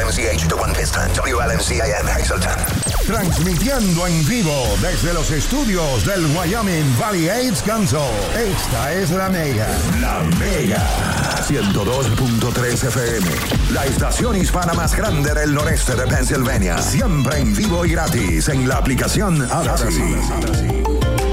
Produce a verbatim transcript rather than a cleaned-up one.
N C H, The One Piston, W L M C A M, Hazleton. Transmitiendo en vivo desde los estudios del Wyoming Valley AIDS Council. Esta es La Mega. La Mega. ciento dos punto tres F M. La estación hispana más grande del noreste de Pennsylvania. Siempre en vivo y gratis en la aplicación Odyssey.